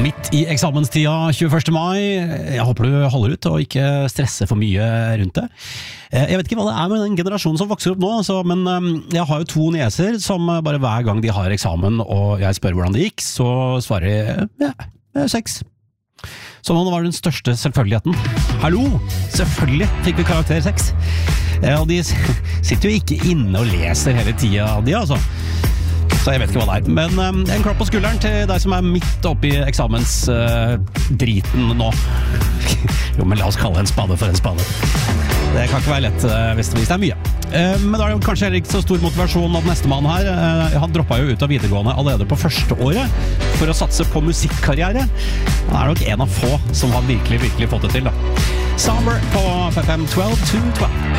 Midt i eksamenstida 21. mai. Jeg håper du holder ut og ikke stresser for mye rundt det. Jeg vet ikke hva det med den generasjonen som vokser opp nå, men jeg har jo 2 nieser som bare hver gang de har eksamen og jeg spør hvordan det gikk, så svarer jeg 6. Så nå var det den største selvfølgeligheten. Hallo, selvfølgelig fikk vi karakter 6. Og de sitter jo ikke inne og leser hele tida, de altså. Så jeg vet ikke hva det men en klapp på skulderen til deg som midt oppe i eksamensdriten nå. Jo, men la oss kalle en spade for en spade. Det kan ikke være lett hvis det mye. Men da det kanskje heller ikke så stor motivasjon av neste mann her. Han droppet jo ut av videregående allerede på første året for å satse på musikkarriere. Han nok en av få som har virkelig fått det til da. Summer på FM 12 to 12.